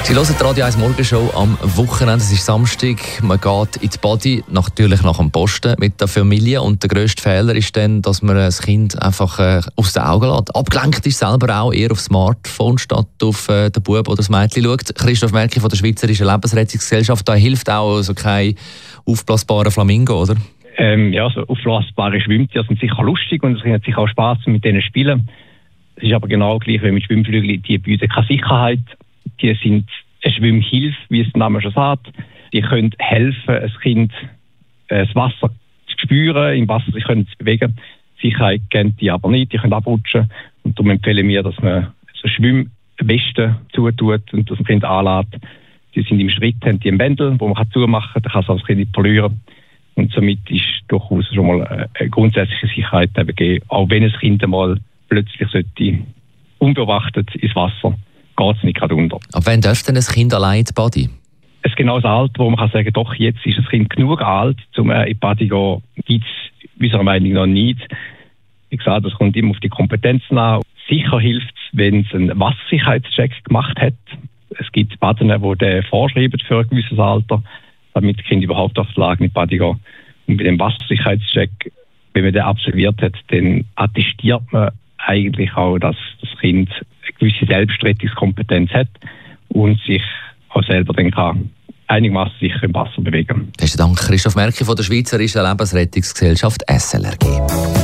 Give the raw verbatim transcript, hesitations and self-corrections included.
Sie hören die Radio eins Morgenshow am Wochenende. Es ist Samstag, man geht in die Body, natürlich nach dem Posten mit der Familie. Und der grösste Fehler ist dann, dass man das Kind einfach äh, aus den Augen lässt. Abgelenkt ist selber auch eher aufs Smartphone statt auf äh, den Bub oder das Mädchen schaut. Christoph Merki von der Schweizerischen Lebensrettungsgesellschaft, da hilft auch also kein aufblasbarer Flamingo, oder? Ähm, ja, so aufblasbare Schwimmtiere sind sicher lustig und es macht sicher auch Spass mit denen spielen. Es ist aber genau gleich wie mit Schwimmflügeln, die bieten keine Sicherheit. Die sind eine Schwimmhilfe, wie es der Name schon sagt. Die können helfen, ein Kind äh, das Wasser zu spüren, im Wasser sich können zu bewegen. Sicherheit kennen die aber nicht, die können abrutschen. Und darum empfehlen wir, dass man so Schwimmwesten zutut und das Kind anlässt. Die sind im Schritt, haben die einen Bändel, wo man zumachen kann, dann kann es das Kind nicht verlieren. Und somit ist durchaus schon mal eine grundsätzliche Sicherheit gegeben. Auch wenn ein Kind einmal plötzlich sollte unbeobachtet ins Wasser, geht es nicht gerade unter. Aber wann darf denn ein Kind allein in die Body? Ein genaues Alter, wo man kann sagen, doch, jetzt ist das Kind genug alt, um in die Body zu gehen, gibt es unserer Meinung nach nicht. Wie gesagt, das kommt immer auf die Kompetenzen an. Sicher hilft es, wenn es einen Wassersicherheitscheck gemacht hat. Es gibt Baden, die den vorschreiben für ein gewisses Alter, damit das Kind überhaupt auf die Lage in die Body geht. Und bei dem Wassersicherheitscheck, wenn man den absolviert hat, dann attestiert man eigentlich auch, dass das Kind eine gewisse Selbstrettungskompetenz hat und sich auch selber dann kann einigermaßen sicher im Wasser bewegen. Besten Dank, Christoph Merki von der Schweizerischen Lebensrettungsgesellschaft S L R G.